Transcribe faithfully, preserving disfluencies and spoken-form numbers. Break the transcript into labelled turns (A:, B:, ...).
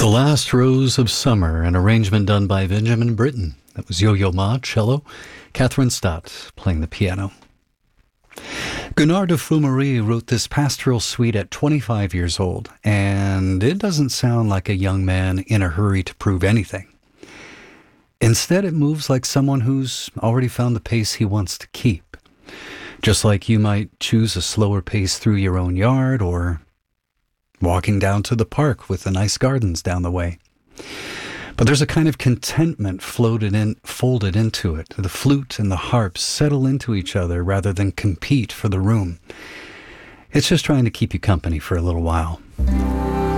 A: Last Rose of Summer, an arrangement done by Benjamin Britten. That was Yo-Yo Ma, cello, Catherine Stott playing the piano. Gunnar de Flumery wrote this pastoral suite at twenty-five years old, and it doesn't sound like a young man in a hurry to prove anything. Instead, it moves like someone who's already found the pace he wants to keep. Just like you might choose a slower pace through your own yard, or walking down to the park with the nice gardens down the way. But there's a kind of contentment floated in, folded into it. The flute and the harp settle into each other rather than compete for the room. It's just trying to keep you company for a little while.